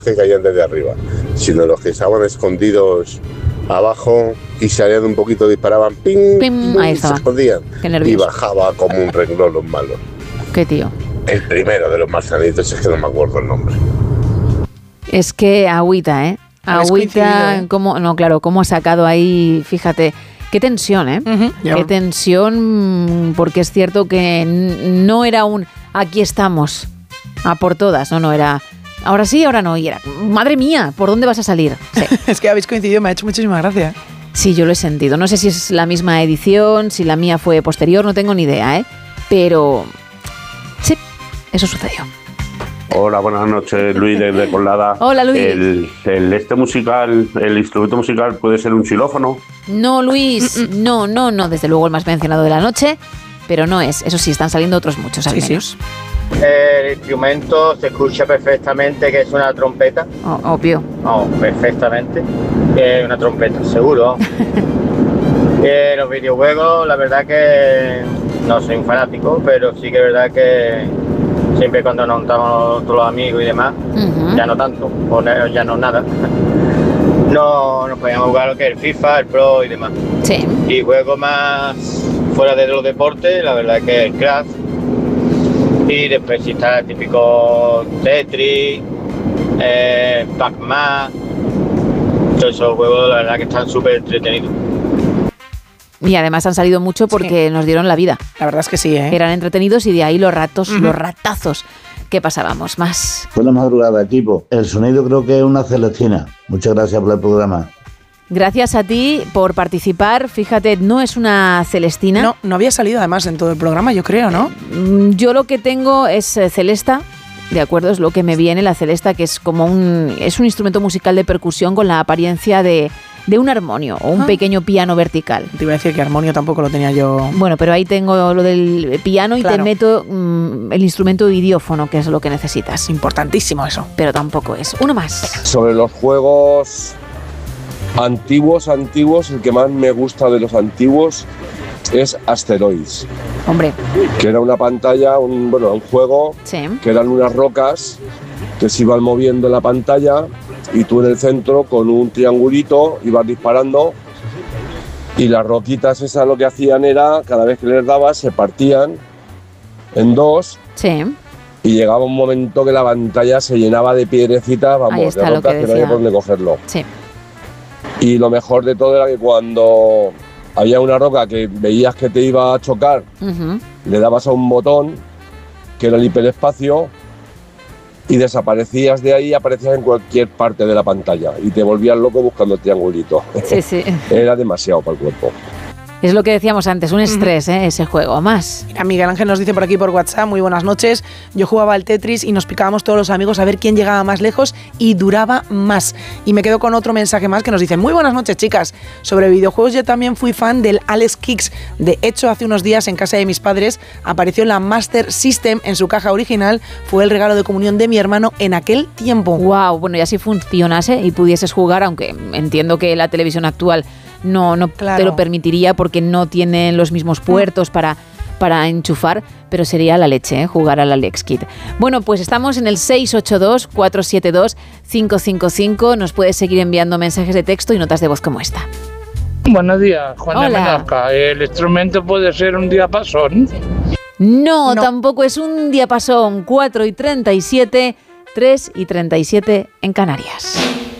que caían desde arriba, sino los que estaban escondidos abajo y salían un poquito, disparaban, ¡ping! ¡Pim! Ahí estaba. Se escondían. Qué Y nervioso. bajaba como un renglón los malos. ¿Qué tío? El primero de los marcianitos, es que no me acuerdo el nombre. Es que agüita, ¿eh? Habéis Agüita, coincidido, ¿eh? cómo, no, claro, cómo ha sacado ahí, fíjate, qué tensión, ¿eh? Ya. Qué tensión, porque es cierto que no era un aquí estamos, a por todas, no, era ahora sí, ahora no, y era, madre mía, ¿por dónde vas a salir? Sí. Es que habéis coincidido, me ha hecho muchísima gracia. Sí, yo lo he sentido. No sé si es la misma edición, si la mía fue posterior, no tengo ni idea, ¿eh? Pero sí, eso sucedió. Hola, buenas noches, Luis desde Colada. Hola, Luis. El instrumento musical puede ser un xilófono. No, Luis, no, desde luego el más mencionado de la noche, pero no es. Eso sí, están saliendo otros muchos, al menos. El instrumento se escucha perfectamente que es una trompeta. Obvio. No, perfectamente. Que es una trompeta, seguro. Los videojuegos, la verdad que no soy un fanático, pero sí que es verdad que siempre cuando nos juntamos todos los amigos y demás, ya no tanto, o ya no nada. No nos podíamos jugar lo que es el FIFA, el Pro y demás. Sí. Y juegos más fuera de los deportes, la verdad que el Craft. Y después sí está el típico Tetris, Pac-Man. Todos esos juegos, la verdad que están súper entretenidos. Y además han salido mucho porque nos dieron la vida. La verdad es que sí, ¿eh? Eran entretenidos y de ahí los ratazos que pasábamos. Más. Buenas madrugadas, equipo. El sonido creo que es una celestina. Muchas gracias por el programa. Gracias a ti por participar. Fíjate, no es una celestina. No había salido además en todo el programa, yo creo, ¿no? Yo lo que tengo es celesta. De acuerdo, es lo que me viene, la celesta, que es como un instrumento musical de percusión con la apariencia de un armonio o un pequeño piano vertical. Te iba a decir que armonio tampoco lo tenía yo. Bueno, pero ahí tengo lo del piano y Claro. te meto el instrumento idiófono, que es lo que necesitas. Importantísimo eso. Pero tampoco es. Uno más. Sobre los juegos antiguos, el que más me gusta de los antiguos es Asteroids. Hombre. Que era una pantalla, un juego Sí. que eran unas rocas que se iban moviendo en la pantalla y tú en el centro con un triangulito ibas disparando y las roquitas esas lo que hacían era, cada vez que les dabas se partían en dos. Sí. Y llegaba un momento que la pantalla se llenaba de piedrecitas, Ahí está de lo rocas que que no había decía. por dónde cogerlo. Sí. Y lo mejor de todo era que cuando había una roca que veías que te iba a chocar, le dabas a un botón, que era el hiperespacio, y desaparecías de ahí y aparecías en cualquier parte de la pantalla. Y te volvías loco buscando el triangulito. Sí, sí. Era demasiado para el cuerpo. Es lo que decíamos antes, un estrés, ese juego. Más. Mira, Miguel Ángel nos dice por aquí por WhatsApp, muy buenas noches, yo jugaba al Tetris y nos picábamos todos los amigos a ver quién llegaba más lejos y duraba más. Y me quedo con otro mensaje más que nos dice, muy buenas noches chicas, sobre videojuegos yo también fui fan del Alex Kicks. De hecho, hace unos días en casa de mis padres apareció la Master System en su caja original, fue el regalo de comunión de mi hermano en aquel tiempo. Wow, bueno, y así funcionase y pudieses jugar, aunque entiendo que la televisión actual no Claro. te lo permitiría porque no tienen los mismos puertos para enchufar, pero sería la leche, jugar al Alex Kid. Bueno, pues estamos en el 682-472-555. Nos puedes seguir enviando mensajes de texto y notas de voz como esta. Buenos días, Juan de Hola. Menorca. ¿El instrumento puede ser un diapasón? No, tampoco es un diapasón. 4:37, 3:37 en Canarias.